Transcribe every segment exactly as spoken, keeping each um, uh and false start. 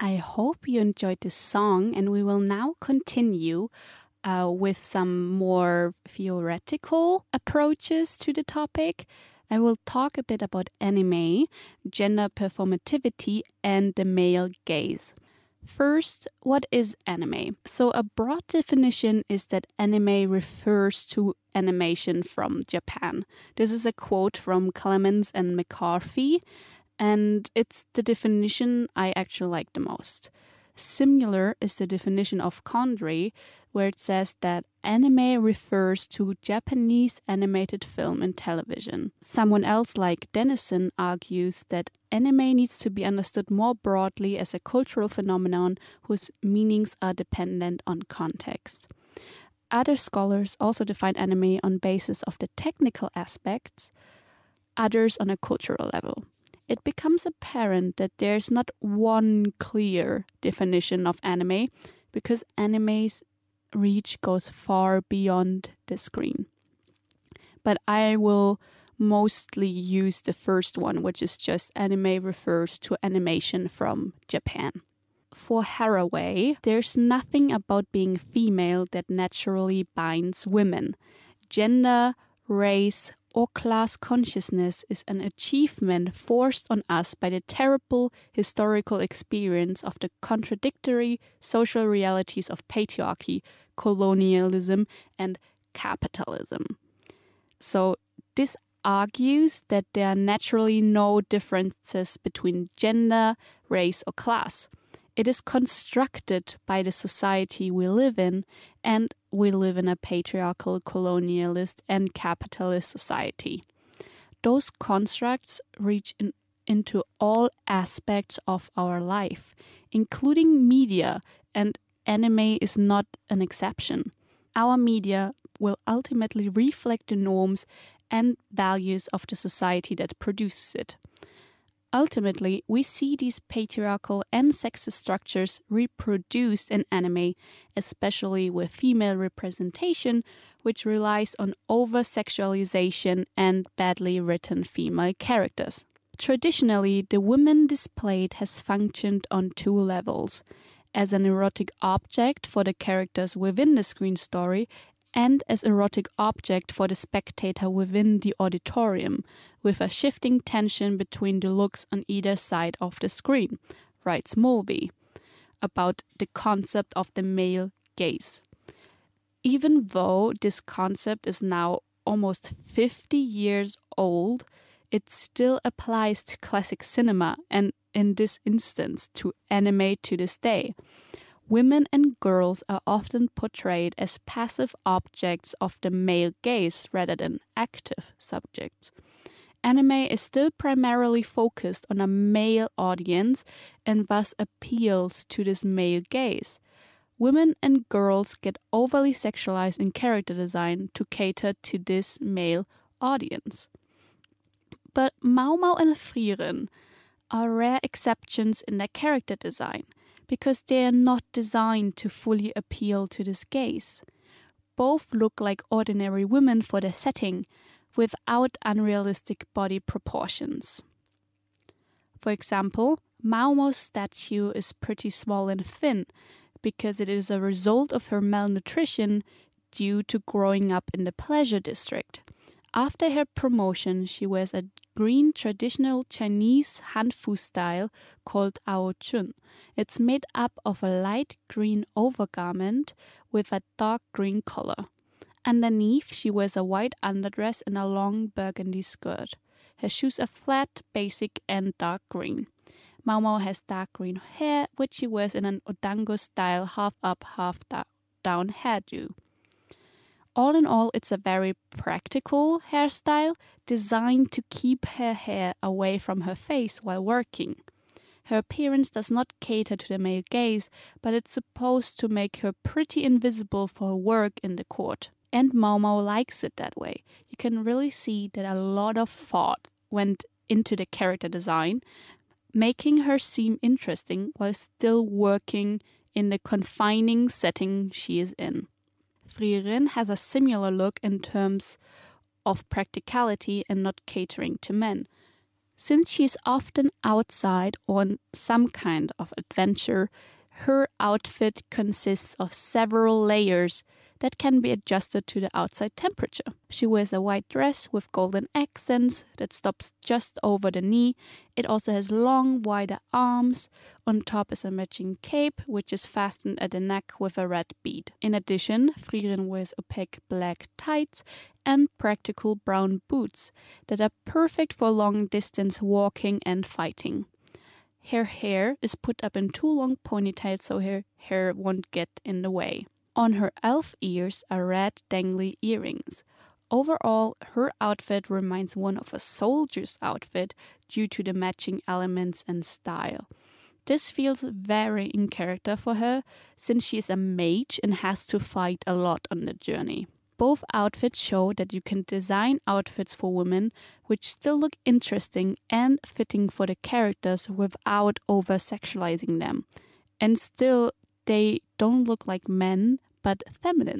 I hope you enjoyed this song, and we will now continue uh, with some more theoretical approaches to the topic. I will talk a bit about anime, gender performativity, and the male gaze. First, what is anime? So a broad definition is that anime refers to animation from Japan. This is a quote from Clemens and McCarthy, and it's the definition I actually like the most. Similar is the definition of Condry, where it says that anime refers to Japanese animated film and television. Someone else like Dennison argues that anime needs to be understood more broadly as a cultural phenomenon whose meanings are dependent on context. Other scholars also define anime on basis of the technical aspects, others on a cultural level. It becomes apparent that there's not one clear definition of anime because anime's reach goes far beyond the screen. But I will mostly use the first one, which is just anime refers to animation from Japan. For Haraway, there's nothing about being female that naturally binds women. Gender, race, or class consciousness is an achievement forced on us by the terrible historical experience of the contradictory social realities of patriarchy, colonialism, and capitalism. So this argues that there are naturally no differences between gender, race, or class. It is constructed by the society we live in, and we live in a patriarchal, colonialist, and capitalist society. Those constructs reach in, into all aspects of our life, including media, and anime is not an exception. Our media will ultimately reflect the norms and values of the society that produces it. Ultimately, we see these patriarchal and sexist structures reproduced in anime, especially with female representation, which relies on over-sexualization and badly written female characters. Traditionally, the woman displayed has functioned on two levels: as an erotic object for the characters within the screen story, and as erotic object for the spectator within the auditorium, with a shifting tension between the looks on either side of the screen, writes Mulvey about the concept of the male gaze. Even though this concept is now almost fifty years old, it still applies to classic cinema and, in this instance, to anime to this day. Women and girls are often portrayed as passive objects of the male gaze rather than active subjects. Anime is still primarily focused on a male audience and thus appeals to this male gaze. Women and girls get overly sexualized in character design to cater to this male audience. But Mau Mau and Frieren are rare exceptions in their character design, because they are not designed to fully appeal to this gaze. Both look like ordinary women for their setting, without unrealistic body proportions. For example, Mau Mau's statue is pretty small and thin, because it is a result of her malnutrition due to growing up in the pleasure district. After her promotion, she wears a green traditional Chinese hanfu style called Ao Chun. It's made up of a light green overgarment with a dark green collar. Underneath, she wears a white underdress and a long burgundy skirt. Her shoes are flat, basic, and dark green. Mau Mau has dark green hair, which she wears in an odango-style half-up, half-down hairdo. All in all, it's a very practical hairstyle designed to keep her hair away from her face while working. Her appearance does not cater to the male gaze, but it's supposed to make her pretty invisible for her work in the court. And Mau Mau likes it that way. You can really see that a lot of thought went into the character design, making her seem interesting while still working in the confining setting she is in. Frieren has a similar look in terms of practicality and not catering to men. Since she is often outside on some kind of adventure, her outfit consists of several layers that can be adjusted to the outside temperature. She wears a white dress with golden accents that stops just over the knee. It also has long, wider arms. On top is a matching cape, which is fastened at the neck with a red bead. In addition, Frieren wears opaque black tights and practical brown boots that are perfect for long-distance walking and fighting. Her hair is put up in two long ponytails so her hair won't get in the way. On her elf ears are red dangly earrings. Overall, her outfit reminds one of a soldier's outfit due to the matching elements and style. This feels very in character for her, since she is a mage and has to fight a lot on the journey. Both outfits show that you can design outfits for women which still look interesting and fitting for the characters without over-sexualizing them. And still, they don't look like men, but feminine.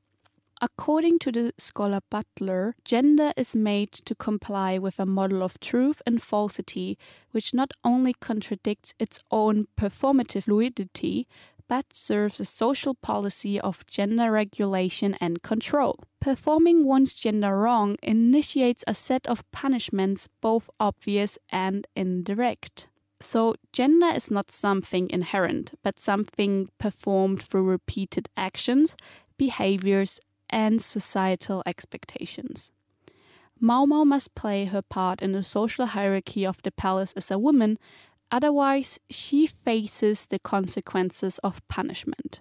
According to the scholar Butler, gender is made to comply with a model of truth and falsity, which not only contradicts its own performative fluidity, but serves a social policy of gender regulation and control. Performing one's gender wrong initiates a set of punishments, both obvious and indirect. So, gender is not something inherent, but something performed through repeated actions, behaviors, and societal expectations. Mau Mau must play her part in the social hierarchy of the palace as a woman, otherwise she faces the consequences of punishment.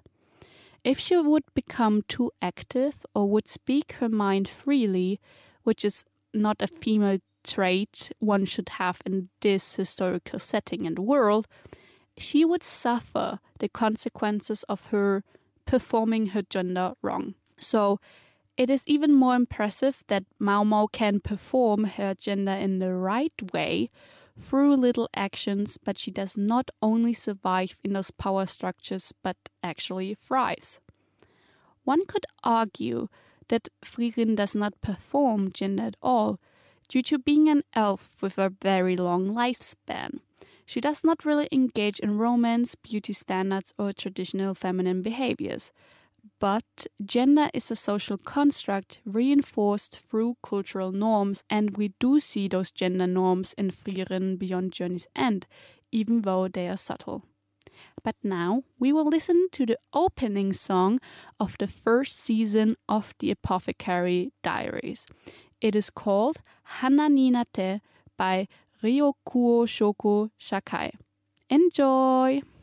If she would become too active or would speak her mind freely, which is not a female trait one should have in this historical setting and world, she would suffer the consequences of her performing her gender wrong. So it is even more impressive that Mau Mau can perform her gender in the right way through little actions, but she does not only survive in those power structures, but actually thrives. One could argue that Frieren does not perform gender at all, due to being an elf with a very long lifespan. She does not really engage in romance, beauty standards, or traditional feminine behaviors. But gender is a social construct reinforced through cultural norms, and we do see those gender norms in Frieren Beyond Journey's End, even though they are subtle. But now we will listen to the opening song of the first season of the Apothecary Diaries. It is called Hana ni Nate by Ryokuo Shoko Shakai. Enjoy!